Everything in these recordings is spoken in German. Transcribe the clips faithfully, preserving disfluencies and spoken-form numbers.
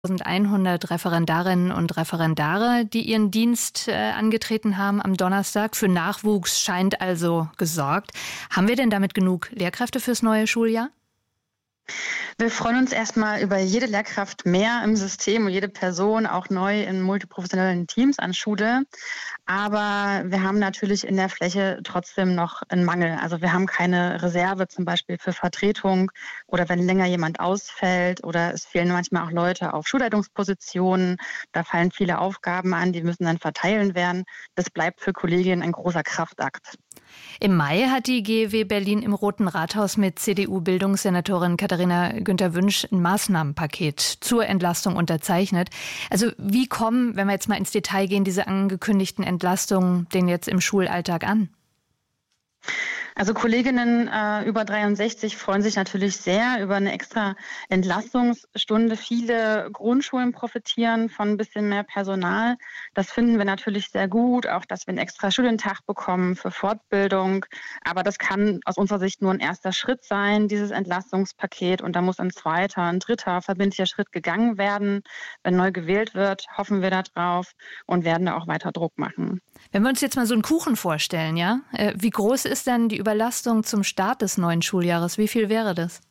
eintausendeinhundert Referendarinnen und Referendare, die ihren Dienst äh, angetreten haben am Donnerstag. Für Nachwuchs scheint also gesorgt. Haben wir denn damit genug Lehrkräfte fürs neue Schuljahr? Wir freuen uns erstmal über jede Lehrkraft mehr im System und jede Person auch neu in multiprofessionellen Teams an Schule. Aber wir haben natürlich in der Fläche trotzdem noch einen Mangel. Also wir haben keine Reserve zum Beispiel für Vertretung oder wenn länger jemand ausfällt oder es fehlen manchmal auch Leute auf Schulleitungspositionen. Da fallen viele Aufgaben an, die müssen dann verteilen werden. Das bleibt für Kolleginnen ein großer Kraftakt. Im Mai hat die G E W Berlin im Roten Rathaus mit C D U-Bildungssenatorin Katharina Günther-Wünsch ein Maßnahmenpaket zur Entlastung unterzeichnet. Also wie kommen, wenn wir jetzt mal ins Detail gehen, diese angekündigten Entlastungen denn jetzt im Schulalltag an? Also Kolleginnen äh, über dreiundsechzig freuen sich natürlich sehr über eine extra Entlastungsstunde. Viele Grundschulen profitieren von ein bisschen mehr Personal. Das finden wir natürlich sehr gut, auch dass wir einen extra Studientag bekommen für Fortbildung. Aber das kann aus unserer Sicht nur ein erster Schritt sein, dieses Entlastungspaket. Und da muss ein zweiter, ein dritter verbindlicher Schritt gegangen werden. Wenn neu gewählt wird, hoffen wir darauf und werden da auch weiter Druck machen. Wenn wir uns jetzt mal so einen Kuchen vorstellen, ja, äh, wie groß ist denn die Überlastung zum Start des neuen Schuljahres? Wie viel wäre das?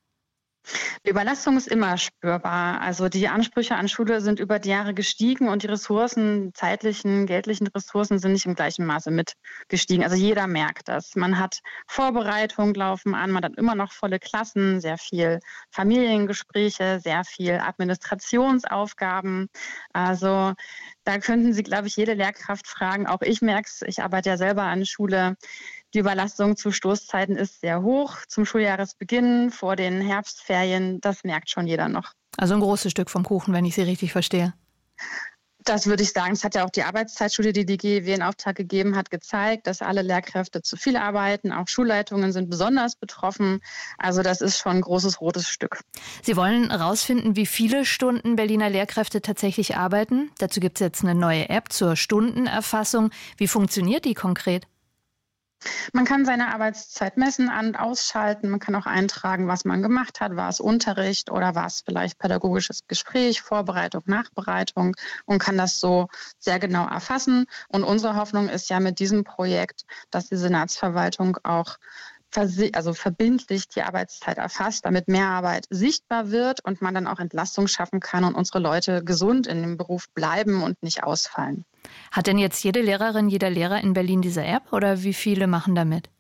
Die Überlastung ist immer spürbar. Also die Ansprüche an Schule sind über die Jahre gestiegen und die Ressourcen, zeitlichen, geldlichen Ressourcen sind nicht im gleichen Maße mitgestiegen. Also jeder merkt das. Man hat Vorbereitungen laufen an, man hat immer noch volle Klassen, sehr viel Familiengespräche, sehr viel Administrationsaufgaben. Also da könnten Sie, glaube ich, jede Lehrkraft fragen. Auch ich merke es, ich arbeite ja selber an Schule. Die Überlastung zu Stoßzeiten ist sehr hoch. Zum Schuljahresbeginn, vor den Herbstferien, das merkt schon jeder noch. Also ein großes Stück vom Kuchen, wenn ich Sie richtig verstehe. Das würde ich sagen. Das hat ja auch die Arbeitszeitstudie, die die G E W in Auftrag gegeben hat, gezeigt, dass alle Lehrkräfte zu viel arbeiten. Auch Schulleitungen sind besonders betroffen. Also das ist schon ein großes rotes Stück. Sie wollen herausfinden, wie viele Stunden Berliner Lehrkräfte tatsächlich arbeiten. Dazu gibt es jetzt eine neue App zur Stundenerfassung. Wie funktioniert die konkret? Man kann seine Arbeitszeit messen, an- und ausschalten. Man kann auch eintragen, was man gemacht hat. War es Unterricht oder war es vielleicht pädagogisches Gespräch, Vorbereitung, Nachbereitung und kann das so sehr genau erfassen. Und unsere Hoffnung ist ja mit diesem Projekt, dass die Senatsverwaltung auch also verbindlich die Arbeitszeit erfasst, damit mehr Arbeit sichtbar wird und man dann auch Entlastung schaffen kann und unsere Leute gesund in dem Beruf bleiben und nicht ausfallen. Hat denn jetzt jede Lehrerin, jeder Lehrer in Berlin diese App oder wie viele machen damit?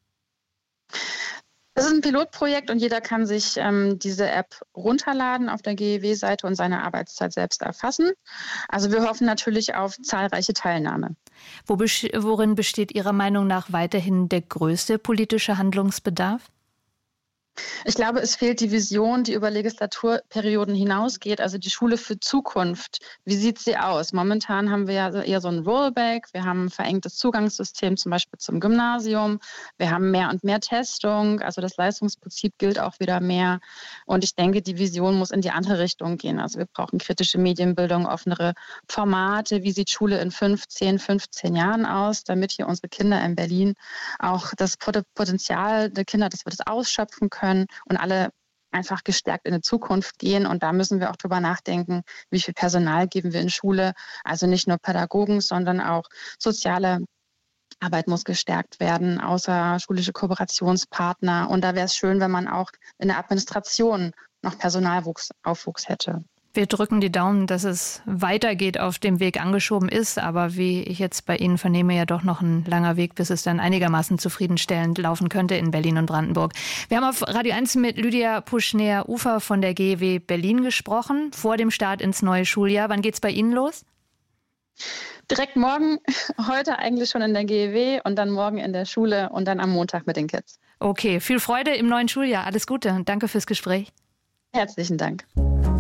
Das ist ein Pilotprojekt und jeder kann sich ähm, diese App runterladen auf der G E W-Seite und seine Arbeitszeit selbst erfassen. Also wir hoffen natürlich auf zahlreiche Teilnahme. Wo, worin besteht Ihrer Meinung nach weiterhin der größte politische Handlungsbedarf? Ich glaube, es fehlt die Vision, die über Legislaturperioden hinausgeht, also die Schule für Zukunft. Wie sieht sie aus? Momentan haben wir ja eher so ein Rollback. Wir haben ein verengtes Zugangssystem, zum Beispiel zum Gymnasium. Wir haben mehr und mehr Testung. Also das Leistungsprinzip gilt auch wieder mehr. Und ich denke, die Vision muss in die andere Richtung gehen. Also wir brauchen kritische Medienbildung, offenere Formate. Wie sieht Schule in fünf, zehn, fünfzehn Jahren aus, damit hier unsere Kinder in Berlin auch das Potenzial der Kinder, dass wir das ausschöpfen können. können und alle einfach gestärkt in die Zukunft gehen. Und da müssen wir auch drüber nachdenken, wie viel Personal geben wir in Schule. Also nicht nur Pädagogen, sondern auch soziale Arbeit muss gestärkt werden, außerschulische Kooperationspartner. Und da wäre es schön, wenn man auch in der Administration noch Personalaufwuchs hätte. Wir drücken die Daumen, dass es weitergeht, auf dem Weg angeschoben ist. Aber wie ich jetzt bei Ihnen vernehme, ja doch noch ein langer Weg, bis es dann einigermaßen zufriedenstellend laufen könnte in Berlin und Brandenburg. Wir haben auf Radio eins mit Lydia Puschner-Ufer von der G E W Berlin gesprochen, vor dem Start ins neue Schuljahr. Wann geht's bei Ihnen los? Direkt morgen, heute eigentlich schon in der G E W und dann morgen in der Schule und dann am Montag mit den Kids. Okay, viel Freude im neuen Schuljahr. Alles Gute und danke fürs Gespräch. Herzlichen Dank.